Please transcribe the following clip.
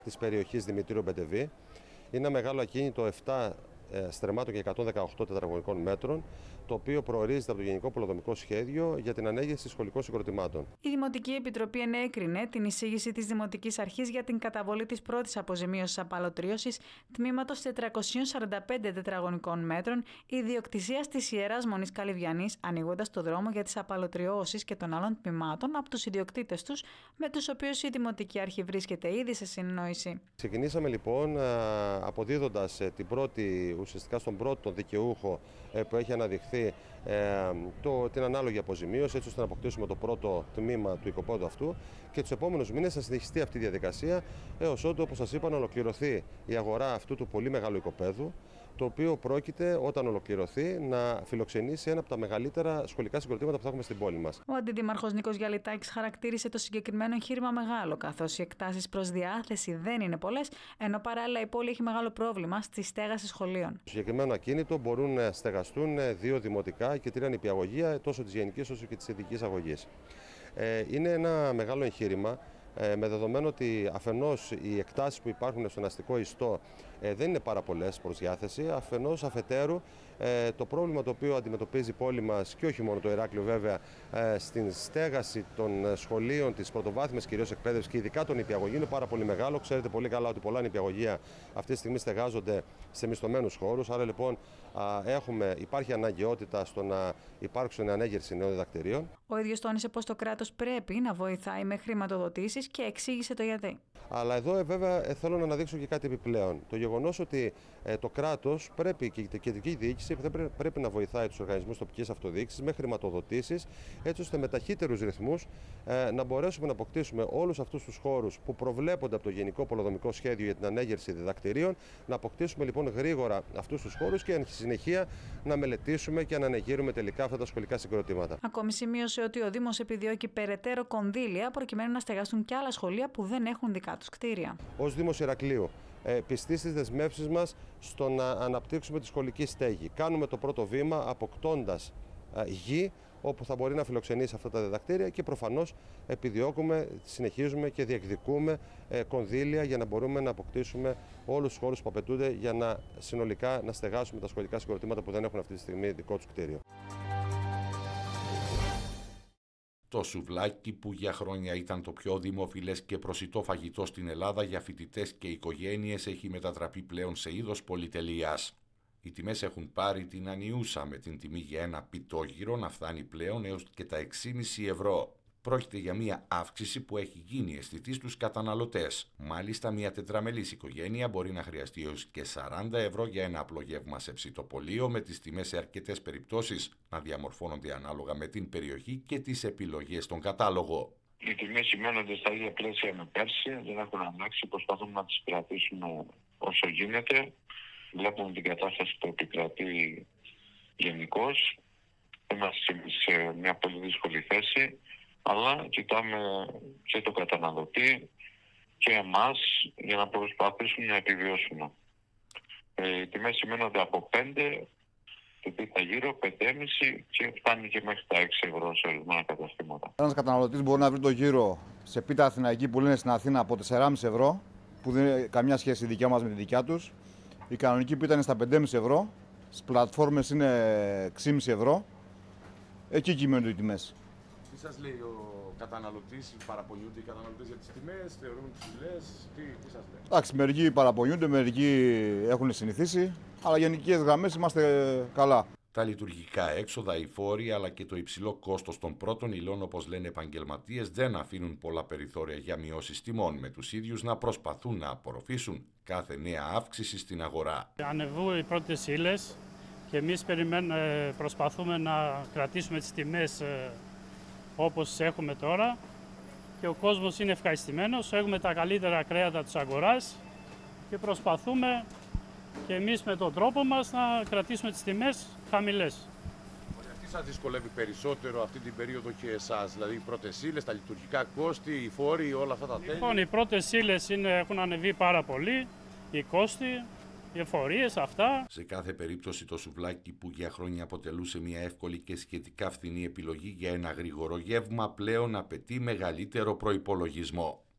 της περιοχής Δημητρίου Μπεντεβή. Είναι ένα μεγάλο ακίνητο 7 στρεμμάτων και 118 τετραγωνικών μέτρων, το οποίο προορίζεται από το Γενικό Πολεοδομικό Σχέδιο για την ανέγερση σχολικών συγκροτημάτων. Η Δημοτική Επιτροπή ενέκρινε την εισήγηση της Δημοτικής Αρχής για την καταβολή της πρώτης αποζημίωσης απαλωτρίωσης τμήματος 445 τετραγωνικών μέτρων ιδιοκτησίας της Ιεράς Μονής Καλυβιανής, ανοίγοντας το δρόμο για τις απαλωτριώσεις και των άλλων τμήματων από τους ιδιοκτήτες τους, με τους οποίους η Δημοτική Αρχή βρίσκεται ήδη σε συνεννόηση. Ξεκινήσαμε λοιπόν αποδίδοντας ουσιαστικά στον πρώτο δικαιούχο που έχει αναδειχθεί την ανάλογη αποζημίωση, έτσι ώστε να αποκτήσουμε το πρώτο τμήμα του οικοπαίδου αυτού, και τους επόμενους μήνες θα συνεχιστεί αυτή η διαδικασία έως ότου, όπως σας είπα, να ολοκληρωθεί η αγορά αυτού του πολύ μεγάλου οικοπαίδου, το οποίο πρόκειται, όταν ολοκληρωθεί, να φιλοξενήσει ένα από τα μεγαλύτερα σχολικά συγκροτήματα που θα έχουμε στην πόλη μας. Ο Αντιδήμαρχος Νίκος Γιαλιτάκης χαρακτήρισε το συγκεκριμένο εγχείρημα μεγάλο, καθώς οι εκτάσεις προς διάθεση δεν είναι πολλές, ενώ παράλληλα η πόλη έχει μεγάλο πρόβλημα στη στέγαση σχολείων. Στο συγκεκριμένο ακίνητο μπορούν να στεγαστούν 2 δημοτικά και 3 νηπιαγωγεία, τόσο της γενικής όσο και της ειδικής αγωγής. Είναι ένα μεγάλο εγχείρημα, με δεδομένο ότι αφενός οι εκτάσεις που υπάρχουν στον αστικό ιστό δεν είναι πάρα πολλές προς διάθεση, αφετέρου το πρόβλημα το οποίο αντιμετωπίζει η πόλη μας, και όχι μόνο το Ηράκλειο βέβαια, στην στέγαση των σχολείων της πρωτοβάθμιας κυρίως εκπαίδευσης και ειδικά των νηπιαγωγείων είναι πάρα πολύ μεγάλο. Ξέρετε πολύ καλά ότι πολλά νηπιαγωγεία αυτή τη στιγμή στεγάζονται σε μισθωμένους χώρους, άρα λοιπόν υπάρχει αναγκαιότητα στο να υπάρξουν ανέγερση νέων διδακτηρίων. Ο ίδιος τόνισε πως το κράτος πρέπει να βοηθάει με χρηματοδοτήσεις και εξήγησε το γιατί. Αλλά εδώ βέβαια θέλω να αναδείξω και κάτι επιπλέον. Το γεγονός ότι το κράτος πρέπει και η κεντρική διοίκηση πρέπει να βοηθάει τους οργανισμούς τοπικής αυτοδιοίκησης με χρηματοδοτήσεις, έτσι ώστε με ταχύτερους ρυθμούς να μπορέσουμε να αποκτήσουμε όλους αυτούς τους χώρους που προβλέπονται από το Γενικό Πολεοδομικό Σχέδιο για την ανέγερση διδακτηρίων, να αποκτήσουμε λοιπόν γρήγορα αυτούς τους χώρους και εν συνεχεία να μελετήσουμε και να ανεγείρουμε τελικά αυτά τα σχολικά συγκροτήματα. Ακόμη σημείωσε ότι ο Δήμος επιδιώκει περαιτέρω κονδύλια προκειμένου να στεγαστούν και άλλα σχολεία που δεν έχουν δικά τους κτίρια. Ως Δήμος Ηρακλείου, πιστοί στις δεσμεύσεις μας στο να αναπτύξουμε τη σχολική στέγη. Κάνουμε το πρώτο βήμα αποκτώντας γη όπου θα μπορεί να φιλοξενήσει αυτά τα διδακτήρια και προφανώς επιδιώκουμε, συνεχίζουμε και διεκδικούμε κονδύλια για να μπορούμε να αποκτήσουμε όλους τους χώρους που απαιτούνται για να συνολικά να στεγάσουμε τα σχολικά συγκροτήματα που δεν έχουν αυτή τη στιγμή δικό τους κτίριο. Το σουβλάκι, που για χρόνια ήταν το πιο δημοφιλές και προσιτό φαγητό στην Ελλάδα για φοιτητές και οικογένειες, έχει μετατραπεί πλέον σε είδος πολυτελείας. Οι τιμές έχουν πάρει την ανιούσα, με την τιμή για ένα πιτόγυρο να φτάνει πλέον έως και τα 6,5 ευρώ. Πρόκειται για μια αύξηση που έχει γίνει αισθητή στους καταναλωτές. Μάλιστα, μια τετραμελής οικογένεια μπορεί να χρειαστεί έως και 40 ευρώ για ένα απλό γεύμα σε ψητοπωλείο, με τις τιμές σε αρκετές περιπτώσεις να διαμορφώνονται ανάλογα με την περιοχή και τις επιλογές στον κατάλογο. Οι τιμές σημαίνονται στα ίδια πλαίσια με πέρσι, δεν έχουν αλλάξει, προσπαθούμε να τις κρατήσουμε όσο γίνεται. Βλέπουμε την κατάσταση που επικρατεί γενικώς. Είμαστε σε μια πολύ δύσκολη θέση, αλλά κοιτάμε και το καταναλωτή και εμάς για να προσπαθήσουμε να επιβιώσουμε. Οι τιμές σημαίνονται από 5, το πίτα γύρω, 5,5 και φτάνει και μέχρι τα 6 ευρώ σε ορισμένα καταστήματα. Ένας καταναλωτής μπορεί να βρει το γύρο σε πίτα αθηναϊκή που λένε στην Αθήνα από 4,5 ευρώ, που δεν έχει καμιά σχέση η δικιά μας με τη δικιά τους. Η κανονική πίτα είναι στα 5,5 ευρώ, στις πλατφόρμες είναι 6,5 ευρώ. Εκεί κυμαίνονται οι τιμές. Τι σας λέει ο καταναλωτής, παραπονιούνται οι καταναλωτές για τις τιμές, θεωρούν ψηλές, τι σας λέει? Εντάξει, μερικοί παραπονιούνται, μερικοί έχουν συνηθίσει, αλλά γενικές γραμμές είμαστε καλά. Τα λειτουργικά έξοδα, οι φόροι αλλά και το υψηλό κόστος των πρώτων υλών, όπως λένε επαγγελματίες, δεν αφήνουν πολλά περιθώρια για μειώσεις τιμών, με τους ίδιους να προσπαθούν να απορροφήσουν κάθε νέα αύξηση στην αγορά. Ανεβούν οι πρώτες ύλες και εμείς προσπαθούμε να κρατήσουμε τις τιμές όπως έχουμε τώρα και ο κόσμος είναι ευχαριστημένος. Έχουμε τα καλύτερα κρέατα της αγοράς και προσπαθούμε και εμείς με τον τρόπο μας να κρατήσουμε τις τιμές χαμηλές. Τι σας δυσκολεύει περισσότερο αυτή την περίοδο και εσάς, δηλαδή οι πρώτες ύλες, τα λειτουργικά κόστη, οι φόροι, όλα αυτά τα τέλη? Λοιπόν, οι πρώτες ύλες έχουν ανεβεί πάρα πολύ, οι κόστη, οι εφορίες, αυτά. Σε κάθε περίπτωση, το σουβλάκι, που για χρόνια αποτελούσε μια εύκολη και σχετικά φθηνή επιλογή για ένα γρήγορο γεύμα, πλέον απαιτεί μεγαλύτερο προϋπολογισμό.